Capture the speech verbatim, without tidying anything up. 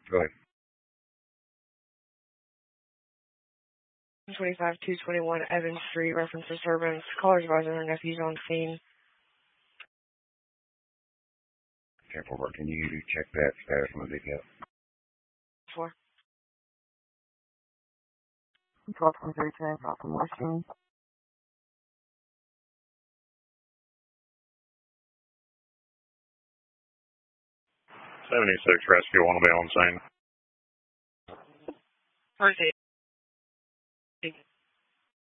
Go ahead. twenty-five two twenty-one Evans Street, reference disturbance. Callers advising their nephews on scene. Careful, work. Can you check that status on the detail? Four. twelve twenty-three, ten, drop from Washington. seventy-six Rescue, want to be on scene. First